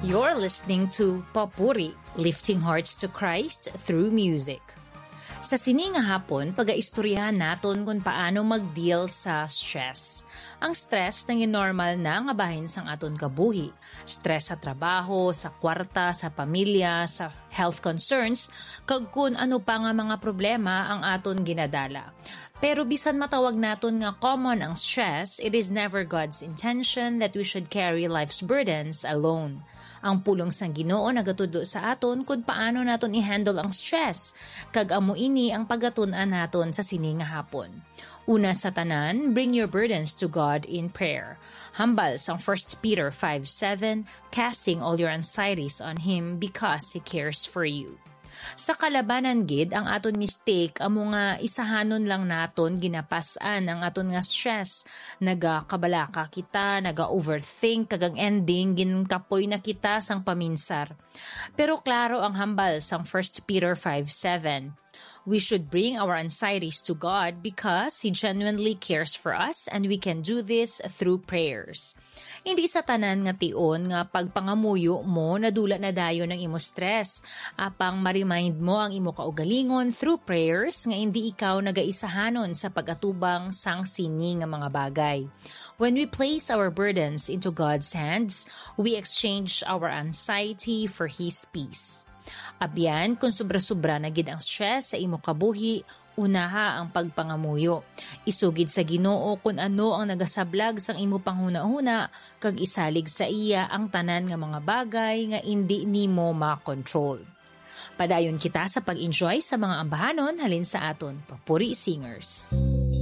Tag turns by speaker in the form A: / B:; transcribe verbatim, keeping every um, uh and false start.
A: You're listening to Papuri, lifting hearts to Christ through music. Sa sini nga hapon, pag-aistoryahan naton kung paano mag-deal sa stress. Ang stress nang normal na nga bahin sang aton kabuhi. Stress sa trabaho, sa kwarta, sa pamilya, sa health concerns, kag kun ano pa nga mga problema ang aton ginadala. Pero bisan matawag naton nga common ang stress, it is never God's intention that we should carry life's burdens alone. Ang pulong sang Ginoo nagatudlo sa aton kung paano naton i-handle ang stress, kag amo ini ang pagatun-an naton sa sini nga hapon. Una sa tanan, bring your burdens to God in prayer. Hambal sang First Peter five seven, casting all your anxieties on Him because He cares for you. Sa kalabanan gid ang aton mistake amo nga isahanon lang naton ginapasan ang aton nga stress. Nagakabalaka kita, naga-overthink kagang ending ginkapoy na kita sang paminsar. Pero klaro ang hambal sang First Peter five seven. We should bring our anxieties to God because He genuinely cares for us and we can do this through prayers. Hindi sa tanan nga tion nga pagpangamuyo mo nadula na dayon ng imo stress. Apang ma-remind mo ang imo kaugalingon through prayers nga hindi ikaw nagaisahanon sa pag-atubang sang sini nga mga bagay. When we place our burdens into God's hands, we exchange our anxiety for His peace. Abyan, kung sobra-sobra na gid ang stress sa imo kabuhi, unaha ang pagpangamuyo. Isugid sa Ginoo kung ano ang nagasablag sang imo panghuna-huna, kag isalig sa iya ang tanan nga mga bagay nga hindi nimo ma-control. Padayon kita sa pag-enjoy sa mga ambahanon halin sa aton Papuri Singers.